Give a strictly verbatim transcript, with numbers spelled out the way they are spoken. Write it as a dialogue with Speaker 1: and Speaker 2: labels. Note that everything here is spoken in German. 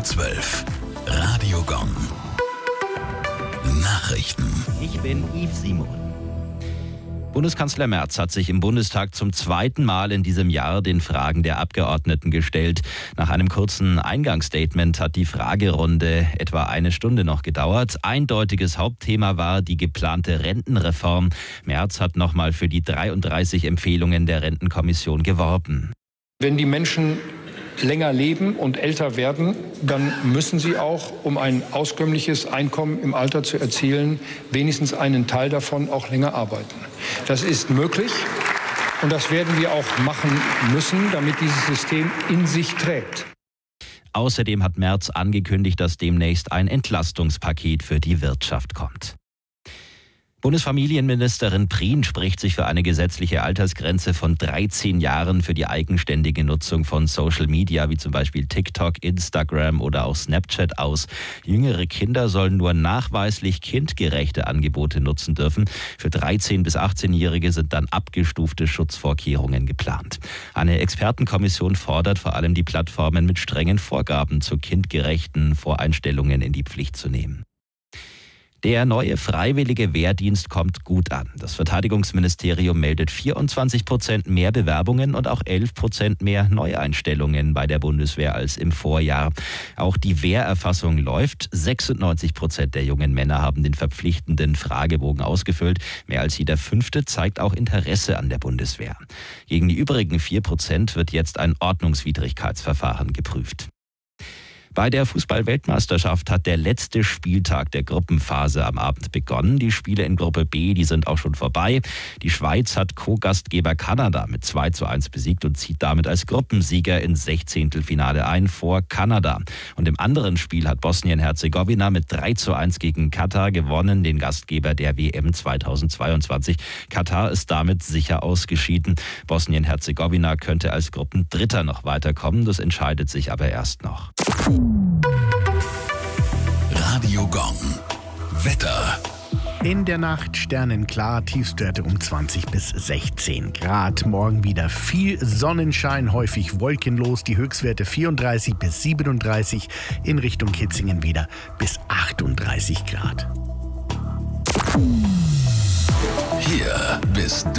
Speaker 1: zwölf. Radio Gong. Nachrichten.
Speaker 2: Ich bin Yves Simon. Bundeskanzler Merz hat sich im Bundestag zum zweiten Mal in diesem Jahr den Fragen der Abgeordneten gestellt. Nach einem kurzen Eingangsstatement hat die Fragerunde etwa eine Stunde noch gedauert. Eindeutiges Hauptthema war die geplante Rentenreform. Merz hat nochmal für die dreiunddreißig Empfehlungen der Rentenkommission geworben.
Speaker 3: Wenn die Menschen länger leben und älter werden, dann müssen sie auch, um ein auskömmliches Einkommen im Alter zu erzielen, wenigstens einen Teil davon auch länger arbeiten. Das ist möglich und das werden wir auch machen müssen, damit dieses System in sich trägt.
Speaker 2: Außerdem hat Merz angekündigt, dass demnächst ein Entlastungspaket für die Wirtschaft kommt. Bundesfamilienministerin Prien spricht sich für eine gesetzliche Altersgrenze von dreizehn Jahren für die eigenständige Nutzung von Social Media, wie zum Beispiel TikTok, Instagram oder auch Snapchat aus. Jüngere Kinder sollen nur nachweislich kindgerechte Angebote nutzen dürfen. Für dreizehn- bis achtzehnjährige sind dann abgestufte Schutzvorkehrungen geplant. Eine Expertenkommission fordert vor allem die Plattformen mit strengen Vorgaben zu kindgerechten Voreinstellungen in die Pflicht zu nehmen. Der neue freiwillige Wehrdienst kommt gut an. Das Verteidigungsministerium meldet vierundzwanzig Prozent mehr Bewerbungen und auch elf Prozent mehr Neueinstellungen bei der Bundeswehr als im Vorjahr. Auch die Wehrerfassung läuft. sechsundneunzig Prozent der jungen Männer haben den verpflichtenden Fragebogen ausgefüllt. Mehr als jeder Fünfte zeigt auch Interesse an der Bundeswehr. Gegen die übrigen vier Prozent wird jetzt ein Ordnungswidrigkeitsverfahren geprüft. Bei der Fußball-Weltmeisterschaft hat der letzte Spieltag der Gruppenphase am Abend begonnen. Die Spiele in Gruppe B, die sind auch schon vorbei. Die Schweiz hat Co-Gastgeber Kanada mit zwei zu eins besiegt und zieht damit als Gruppensieger ins Sechzehntelfinale ein vor Kanada. Und im anderen Spiel hat Bosnien-Herzegowina mit drei zu eins gegen Katar gewonnen, den Gastgeber der W M zweitausendzweiundzwanzig. Katar ist damit sicher ausgeschieden. Bosnien-Herzegowina könnte als Gruppendritter noch weiterkommen. Das entscheidet sich aber erst noch.
Speaker 1: Radio Gong. Wetter.
Speaker 4: In der Nacht sternenklar, Tiefstwerte um zwanzig bis sechzehn Grad. Morgen wieder viel Sonnenschein, häufig wolkenlos. Die Höchstwerte vierunddreißig bis siebenunddreißig, in Richtung Kitzingen wieder bis achtunddreißig Grad.
Speaker 1: Hier bist